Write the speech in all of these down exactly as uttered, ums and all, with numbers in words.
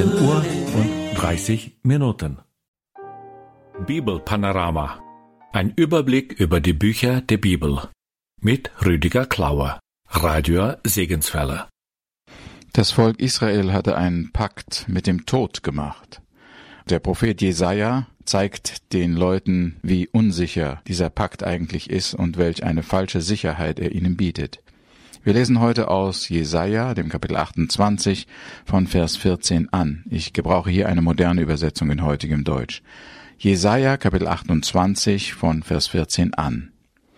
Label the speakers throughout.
Speaker 1: Uhr und dreißig Minuten. Bibelpanorama. Ein Überblick über die Bücher der Bibel. Mit Rüdiger Klauer, Radio Segenswelle.
Speaker 2: Das Volk Israel hatte einen Pakt mit dem Tod gemacht. Der Prophet Jesaja zeigt den Leuten, wie unsicher dieser Pakt eigentlich ist und welch eine falsche Sicherheit er ihnen bietet. Wir lesen heute aus Jesaja, dem Kapitel achtundzwanzig, von Vers vierzehn an. Ich gebrauche hier eine moderne Übersetzung in heutigem Deutsch. Jesaja, Kapitel achtundzwanzig, von Vers vierzehn an.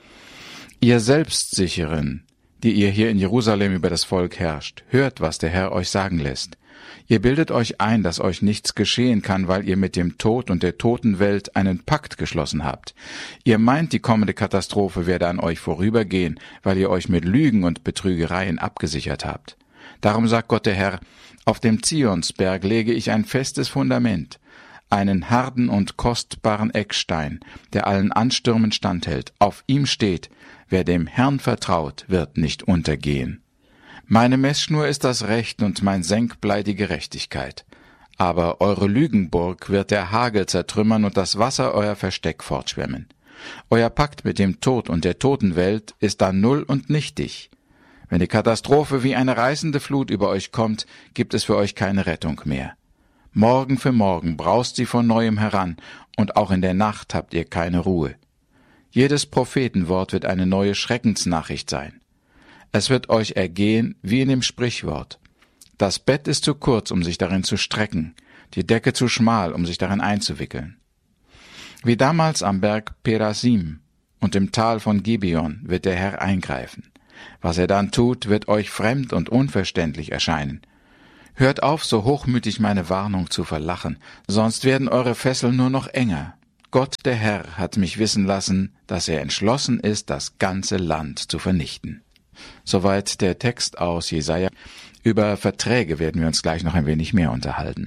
Speaker 2: Ihr Selbstsicheren, die ihr hier in Jerusalem über das Volk herrscht, hört, was der Herr euch sagen lässt. Ihr bildet euch ein, dass euch nichts geschehen kann, weil ihr mit dem Tod und der Totenwelt einen Pakt geschlossen habt. Ihr meint, die kommende Katastrophe werde an euch vorübergehen, weil ihr euch mit Lügen und Betrügereien abgesichert habt. Darum sagt Gott der Herr, auf dem Zionsberg lege ich ein festes Fundament, einen harten und kostbaren Eckstein, der allen Anstürmen standhält. Auf ihm steht, wer dem Herrn vertraut, wird nicht untergehen. Meine Messschnur ist das Recht und mein Senkblei die Gerechtigkeit. Aber eure Lügenburg wird der Hagel zertrümmern und das Wasser euer Versteck fortschwemmen. Euer Pakt mit dem Tod und der Totenwelt ist dann null und nichtig. Wenn die Katastrophe wie eine reißende Flut über euch kommt, gibt es für euch keine Rettung mehr. Morgen für morgen braust sie von neuem heran, und auch in der Nacht habt ihr keine Ruhe. Jedes Prophetenwort wird eine neue Schreckensnachricht sein. Es wird euch ergehen wie in dem Sprichwort. Das Bett ist zu kurz, um sich darin zu strecken, die Decke zu schmal, um sich darin einzuwickeln. Wie damals am Berg Perasim und im Tal von Gibeon wird der Herr eingreifen. Was er dann tut, wird euch fremd und unverständlich erscheinen. Hört auf, so hochmütig meine Warnung zu verlachen, sonst werden eure Fesseln nur noch enger. Gott, der Herr, hat mich wissen lassen, dass er entschlossen ist, das ganze Land zu vernichten. Soweit der Text aus Jesaja. Über Verträge werden wir uns gleich noch ein wenig mehr unterhalten.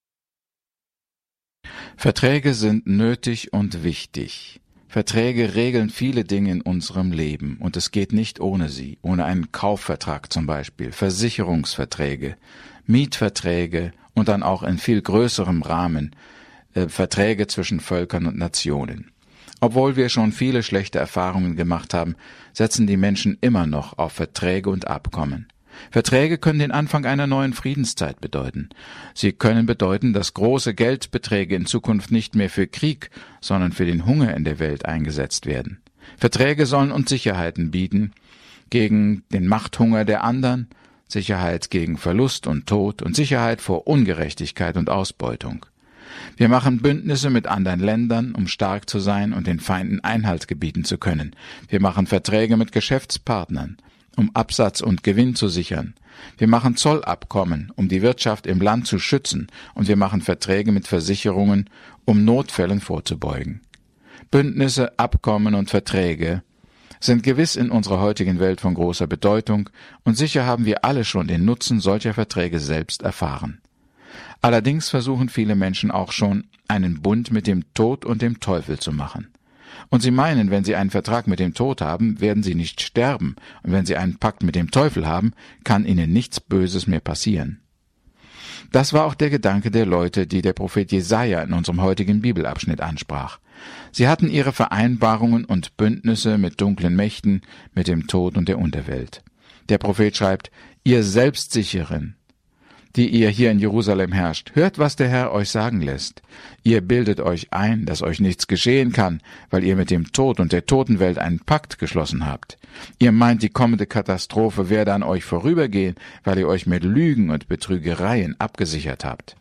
Speaker 2: Verträge sind nötig und wichtig. Verträge regeln viele Dinge in unserem Leben, und es geht nicht ohne sie, ohne einen Kaufvertrag zum Beispiel, Versicherungsverträge, Mietverträge und dann auch in viel größerem Rahmen äh, Verträge zwischen Völkern und Nationen. Obwohl wir schon viele schlechte Erfahrungen gemacht haben, setzen die Menschen immer noch auf Verträge und Abkommen. Verträge können den Anfang einer neuen Friedenszeit bedeuten. Sie können bedeuten, dass große Geldbeträge in Zukunft nicht mehr für Krieg, sondern für den Hunger in der Welt eingesetzt werden. Verträge sollen uns Sicherheiten bieten gegen den Machthunger der anderen, Sicherheit gegen Verlust und Tod und Sicherheit vor Ungerechtigkeit und Ausbeutung. Wir machen Bündnisse mit anderen Ländern, um stark zu sein und den Feinden Einhalt gebieten zu können. Wir machen Verträge mit Geschäftspartnern, um Absatz und Gewinn zu sichern. Wir machen Zollabkommen, um die Wirtschaft im Land zu schützen, und wir machen Verträge mit Versicherungen, um Notfällen vorzubeugen. Bündnisse, Abkommen und Verträge sind gewiss in unserer heutigen Welt von großer Bedeutung, und sicher haben wir alle schon den Nutzen solcher Verträge selbst erfahren. Allerdings versuchen viele Menschen auch schon, einen Bund mit dem Tod und dem Teufel zu machen. Und sie meinen, wenn sie einen Vertrag mit dem Tod haben, werden sie nicht sterben, und wenn sie einen Pakt mit dem Teufel haben, kann ihnen nichts Böses mehr passieren. Das war auch der Gedanke der Leute, die der Prophet Jesaja in unserem heutigen Bibelabschnitt ansprach. Sie hatten ihre Vereinbarungen und Bündnisse mit dunklen Mächten, mit dem Tod und der Unterwelt. Der Prophet schreibt, ihr Selbstsicheren, die ihr hier in Jerusalem herrscht, hört, was der Herr euch sagen lässt. Ihr bildet euch ein, dass euch nichts geschehen kann, weil ihr mit dem Tod und der Totenwelt einen Pakt geschlossen habt. Ihr meint, die kommende Katastrophe werde an euch vorübergehen, weil ihr euch mit Lügen und Betrügereien abgesichert habt.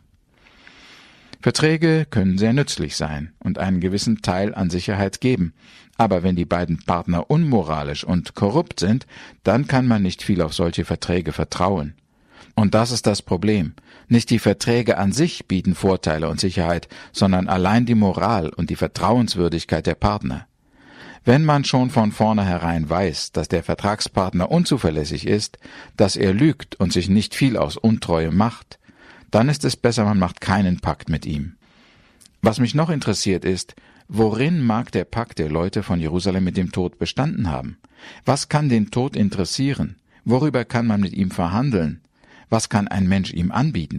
Speaker 2: Verträge können sehr nützlich sein und einen gewissen Teil an Sicherheit geben. Aber wenn die beiden Partner unmoralisch und korrupt sind, dann kann man nicht viel auf solche Verträge vertrauen. Und das ist das Problem. Nicht die Verträge an sich bieten Vorteile und Sicherheit, sondern allein die Moral und die Vertrauenswürdigkeit der Partner. Wenn man schon von vornherein weiß, dass der Vertragspartner unzuverlässig ist, dass er lügt und sich nicht viel aus Untreue macht, dann ist es besser, man macht keinen Pakt mit ihm. Was mich noch interessiert ist, worin mag der Pakt der Leute von Jerusalem mit dem Tod bestanden haben? Was kann den Tod interessieren? Worüber kann man mit ihm verhandeln? Was kann ein Mensch ihm anbieten?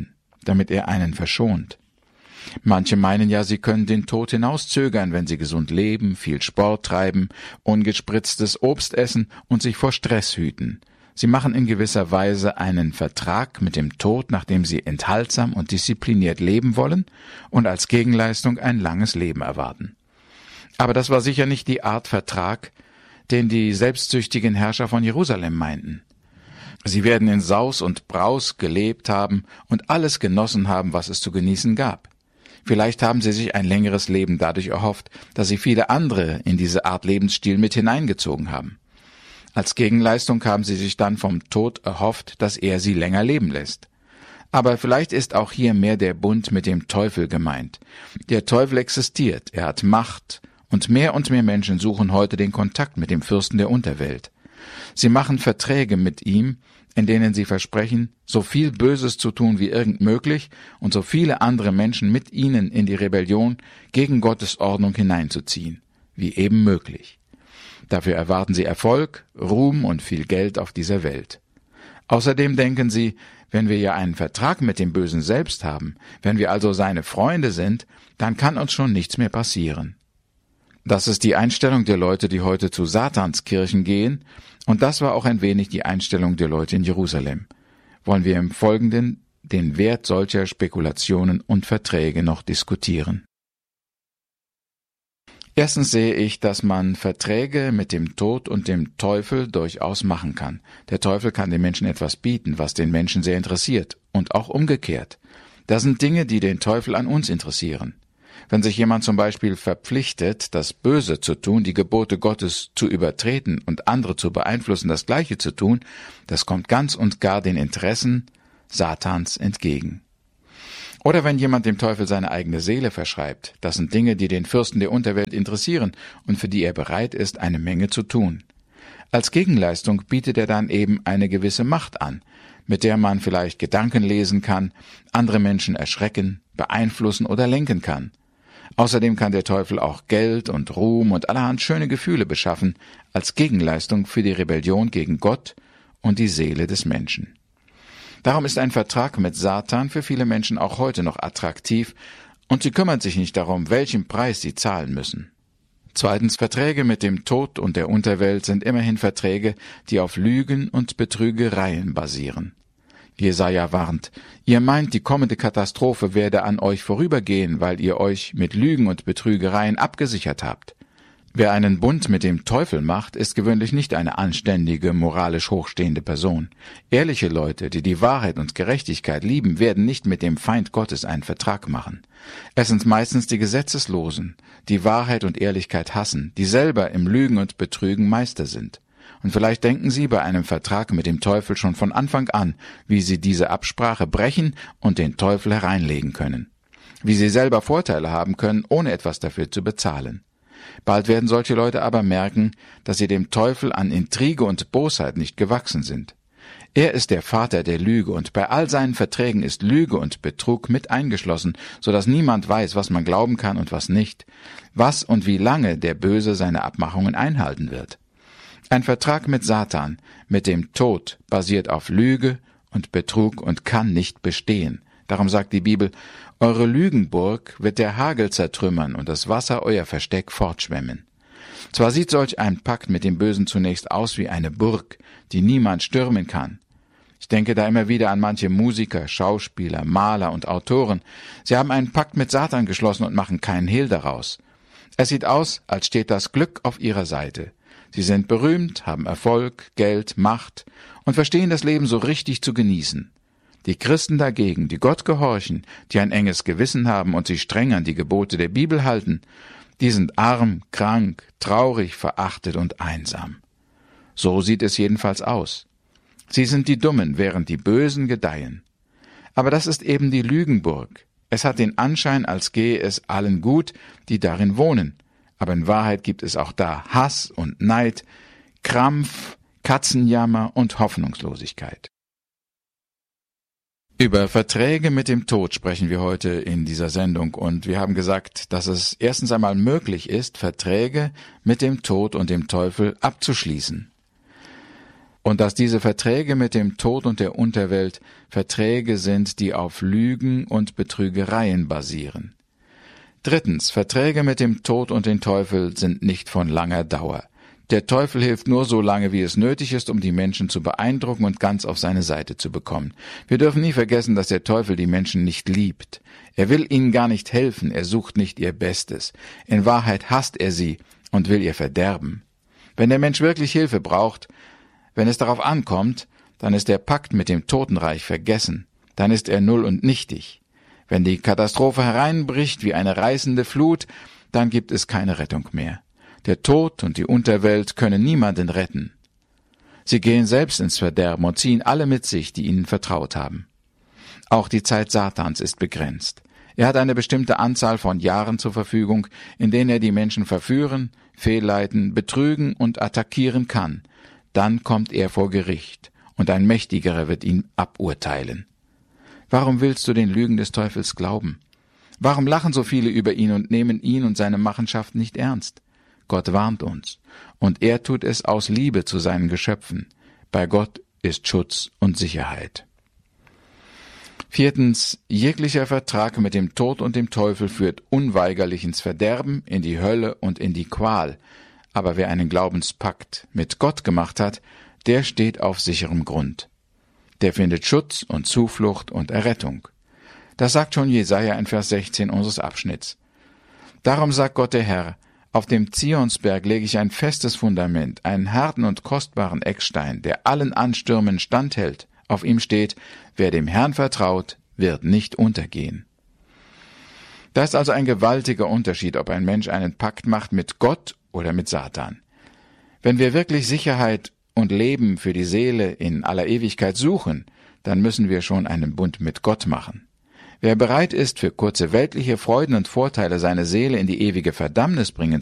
Speaker 2: damit er einen verschont. Manche meinen ja, sie können den Tod hinauszögern, wenn sie gesund leben, viel Sport treiben, ungespritztes Obst essen und sich vor Stress hüten. Sie machen in gewisser Weise einen Vertrag mit dem Tod, nachdem sie enthaltsam und diszipliniert leben wollen und als Gegenleistung ein langes Leben erwarten. Aber das war sicher nicht die Art Vertrag, den die selbstsüchtigen Herrscher von Jerusalem meinten. Sie werden in Saus und Braus gelebt haben und alles genossen haben, was es zu genießen gab. Vielleicht haben sie sich ein längeres Leben dadurch erhofft, dass sie viele andere in diese Art Lebensstil mit hineingezogen haben. Als Gegenleistung haben sie sich dann vom Tod erhofft, dass er sie länger leben lässt. Aber vielleicht ist auch hier mehr der Bund mit dem Teufel gemeint. Der Teufel existiert, er hat Macht, und mehr und mehr Menschen suchen heute den Kontakt mit dem Fürsten der Unterwelt. Sie machen Verträge mit ihm, in denen sie versprechen, so viel Böses zu tun wie irgend möglich und so viele andere Menschen mit ihnen in die Rebellion gegen Gottes Ordnung hineinzuziehen, wie eben möglich. Dafür erwarten sie Erfolg, Ruhm und viel Geld auf dieser Welt. Außerdem denken sie, wenn wir ja einen Vertrag mit dem Bösen selbst haben, wenn wir also seine Freunde sind, dann kann uns schon nichts mehr passieren. Das ist die Einstellung der Leute, die heute zu Satanskirchen gehen, und das war auch ein wenig die Einstellung der Leute in Jerusalem. Wollen wir im Folgenden den Wert solcher Spekulationen und Verträge noch diskutieren. Erstens sehe ich, dass man Verträge mit dem Tod und dem Teufel durchaus machen kann. Der Teufel kann den Menschen etwas bieten, was den Menschen sehr interessiert, und auch umgekehrt. Das sind Dinge, die den Teufel an uns interessieren. Wenn sich jemand zum Beispiel verpflichtet, das Böse zu tun, die Gebote Gottes zu übertreten und andere zu beeinflussen, das Gleiche zu tun, das kommt ganz und gar den Interessen Satans entgegen. Oder wenn jemand dem Teufel seine eigene Seele verschreibt, das sind Dinge, die den Fürsten der Unterwelt interessieren und für die er bereit ist, eine Menge zu tun. Als Gegenleistung bietet er dann eben eine gewisse Macht an, mit der man vielleicht Gedanken lesen kann, andere Menschen erschrecken, beeinflussen oder lenken kann. Außerdem kann der Teufel auch Geld und Ruhm und allerhand schöne Gefühle beschaffen, als Gegenleistung für die Rebellion gegen Gott und die Seele des Menschen. Darum ist ein Vertrag mit Satan für viele Menschen auch heute noch attraktiv, und sie kümmern sich nicht darum, welchen Preis sie zahlen müssen. Zweitens, Verträge mit dem Tod und der Unterwelt sind immerhin Verträge, die auf Lügen und Betrügereien basieren. Jesaja warnt, ihr meint, die kommende Katastrophe werde an euch vorübergehen, weil ihr euch mit Lügen und Betrügereien abgesichert habt. Wer einen Bund mit dem Teufel macht, ist gewöhnlich nicht eine anständige, moralisch hochstehende Person. Ehrliche Leute, die die Wahrheit und Gerechtigkeit lieben, werden nicht mit dem Feind Gottes einen Vertrag machen. Es sind meistens die Gesetzeslosen, die Wahrheit und Ehrlichkeit hassen, die selber im Lügen und Betrügen Meister sind. Und vielleicht denken Sie bei einem Vertrag mit dem Teufel schon von Anfang an, wie Sie diese Absprache brechen und den Teufel hereinlegen können. Wie Sie selber Vorteile haben können, ohne etwas dafür zu bezahlen. Bald werden solche Leute aber merken, dass sie dem Teufel an Intrige und Bosheit nicht gewachsen sind. Er ist der Vater der Lüge, und bei all seinen Verträgen ist Lüge und Betrug mit eingeschlossen, so dass niemand weiß, was man glauben kann und was nicht, was und wie lange der Böse seine Abmachungen einhalten wird. Ein Vertrag mit Satan, mit dem Tod, basiert auf Lüge und Betrug und kann nicht bestehen. Darum sagt die Bibel, eure Lügenburg wird der Hagel zertrümmern und das Wasser euer Versteck fortschwemmen. Zwar sieht solch ein Pakt mit dem Bösen zunächst aus wie eine Burg, die niemand stürmen kann. Ich denke da immer wieder an manche Musiker, Schauspieler, Maler und Autoren. Sie haben einen Pakt mit Satan geschlossen und machen keinen Hehl daraus. Es sieht aus, als steht das Glück auf ihrer Seite. Sie sind berühmt, haben Erfolg, Geld, Macht und verstehen das Leben so richtig zu genießen. Die Christen dagegen, die Gott gehorchen, die ein enges Gewissen haben und sich streng an die Gebote der Bibel halten, die sind arm, krank, traurig, verachtet und einsam. So sieht es jedenfalls aus. Sie sind die Dummen, während die Bösen gedeihen. Aber das ist eben die Lügenburg. Es hat den Anschein, als gehe es allen gut, die darin wohnen. Aber in Wahrheit gibt es auch da Hass und Neid, Krampf, Katzenjammer und Hoffnungslosigkeit. Über Verträge mit dem Tod sprechen wir heute in dieser Sendung, und wir haben gesagt, dass es erstens einmal möglich ist, Verträge mit dem Tod und dem Teufel abzuschließen. und dass diese Verträge mit dem Tod und der Unterwelt Verträge sind, die auf Lügen und Betrügereien basieren. Drittens, Verträge mit dem Tod und dem Teufel sind nicht von langer Dauer. Der Teufel hilft nur so lange, wie es nötig ist, um die Menschen zu beeindrucken und ganz auf seine Seite zu bekommen. Wir dürfen nie vergessen, dass der Teufel die Menschen nicht liebt. Er will ihnen gar nicht helfen, er sucht nicht ihr Bestes. In Wahrheit hasst er sie und will ihr Verderben. Wenn der Mensch wirklich Hilfe braucht, wenn es darauf ankommt, dann ist der Pakt mit dem Totenreich vergessen. Dann ist er null und nichtig. Wenn die Katastrophe hereinbricht wie eine reißende Flut, dann gibt es keine Rettung mehr. Der Tod und die Unterwelt können niemanden retten. Sie gehen selbst ins Verderben und ziehen alle mit sich, die ihnen vertraut haben. Auch die Zeit Satans ist begrenzt. Er hat eine bestimmte Anzahl von Jahren zur Verfügung, in denen er die Menschen verführen, fehlleiten, betrügen und attackieren kann. Dann kommt er vor Gericht, und ein Mächtigerer wird ihn aburteilen. Warum willst du den Lügen des Teufels glauben? Warum lachen so viele über ihn und nehmen ihn und seine Machenschaften nicht ernst? Gott warnt uns, und er tut es aus Liebe zu seinen Geschöpfen. Bei Gott ist Schutz und Sicherheit. Viertens, jeglicher Vertrag mit dem Tod und dem Teufel führt unweigerlich ins Verderben, in die Hölle und in die Qual. Aber wer einen Glaubenspakt mit Gott gemacht hat, der steht auf sicherem Grund. Der findet Schutz und Zuflucht und Errettung. Das sagt schon Jesaja in Vers sechzehn unseres Abschnitts. Darum sagt Gott der Herr: Auf dem Zionsberg lege ich ein festes Fundament, einen harten und kostbaren Eckstein, der allen Anstürmen standhält. Auf ihm steht: Wer dem Herrn vertraut, wird nicht untergehen. Da ist also ein gewaltiger Unterschied, ob ein Mensch einen Pakt macht mit Gott oder mit Satan. Wenn wir wirklich Sicherheit und Leben für die Seele in aller Ewigkeit suchen, dann müssen wir schon einen Bund mit Gott machen. Wer bereit ist, für kurze weltliche Freuden und Vorteile seine Seele in die ewige Verdammnis bringen